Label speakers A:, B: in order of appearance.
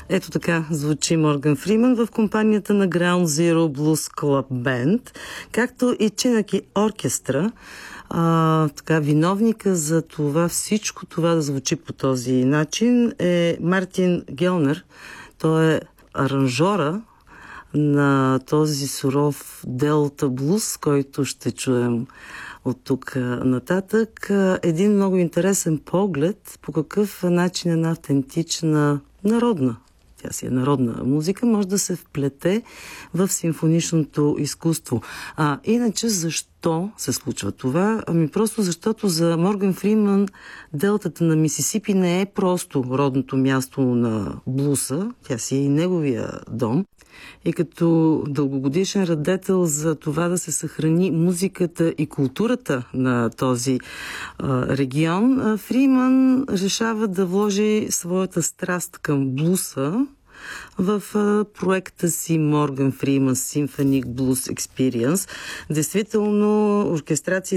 A: Ето така звучи Морган Фриман в компанията на Ground Zero Blues Club Band, както и Чинаки оркестра. Така, виновника за това, всичко това да звучи по този начин е Мартин Гелнер. Той е аранжора на този суров Делта блуз, който ще чуем от тук нататък. Един много интересен поглед по какъв начин една автентична народна, тя си е народна музика, може да се вплете в симфоничното изкуство. Иначе защо се случва това? Просто защото за Морган Фриман делтата на Мисисипи не е просто родното място на блуса, тя си е и неговия дом. И като дългогодишен радетел за това да се съхрани музиката и културата на този регион, Фриман решава да вложи своята страст към блуса в проекта си Morgan Freeman Symphonic Blues Experience. Действително, оркестрация